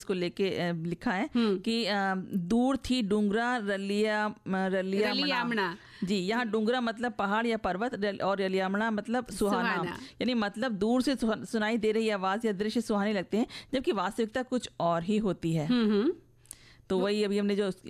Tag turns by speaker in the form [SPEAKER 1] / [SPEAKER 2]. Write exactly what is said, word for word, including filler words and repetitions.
[SPEAKER 1] उसको लेके अ, लिखा है कि अ, दूर थी डूंगरा रलिया रलिया
[SPEAKER 2] रलियामड़ा।
[SPEAKER 1] जी, यहाँ डूंगरा मतलब पहाड़ या पर्वत रल- और रलियामड़ा मतलब सुहाना,
[SPEAKER 2] सुहाना।
[SPEAKER 1] यानी मतलब दूर से सुहा- सुनाई दे रही आवाज या दृश्य सुहाने लगते हैं, जबकि वास्तविकता कुछ और ही होती है। तो वही अभी हमने जो